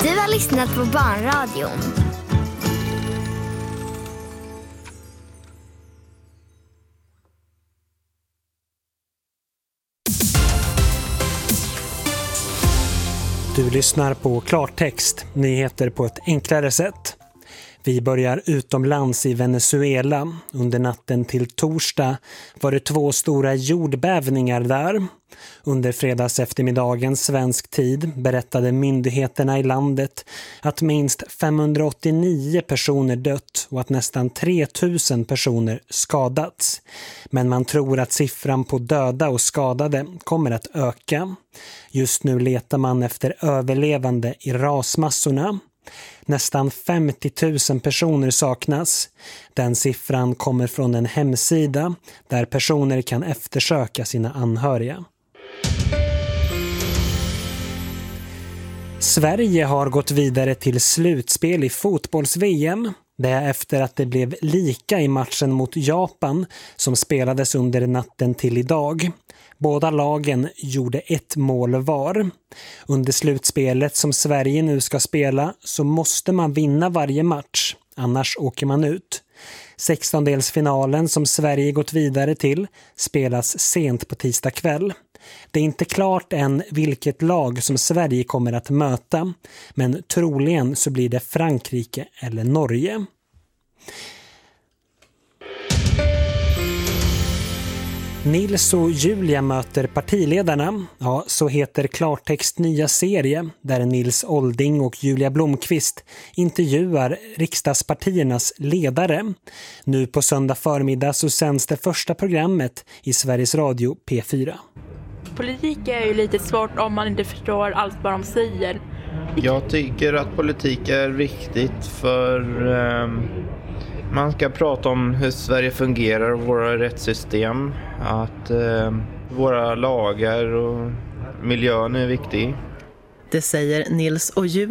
Du har lyssnat på Barnradion. Du lyssnar på Klartext, nyheter på ett enklare sätt. Vi börjar utomlands i Venezuela. Under natten till torsdag var det 2 stora jordbävningar där. Under fredags eftermiddagen svensk tid berättade myndigheterna i landet att minst 589 personer dött och att nästan 3000 personer skadats. Men man tror att siffran på döda och skadade kommer att öka. Just nu letar man efter överlevande i rasmassorna. Nästan 50 000 personer saknas. Den siffran kommer från en hemsida där personer kan eftersöka sina anhöriga. Sverige har gått vidare till slutspel i fotbolls-VM. Det är efter att det blev lika i matchen mot Japan som spelades under natten till idag. Båda lagen gjorde 1 mål var. Under slutspelet som Sverige nu ska spela så måste man vinna varje match, annars åker man ut. 16-delsfinalen som Sverige gått vidare till spelas sent på tisdag kväll. Det är inte klart än vilket lag som Sverige kommer att möta, men troligen så blir det Frankrike eller Norge. Nils och Julia möter partiledarna. Ja, så heter Klartext nya serie där Nils Olding och Julia Blomqvist intervjuar riksdagspartiernas ledare. Nu på söndag förmiddag så sänds det första programmet i Sveriges Radio P4. Politik är ju lite svårt om man inte förstår allt vad de säger. Jag tycker att politik är viktigt för man ska prata om hur Sverige fungerar och våra rättssystem. Att våra lagar och miljön är viktig. Det säger Nils och Julia.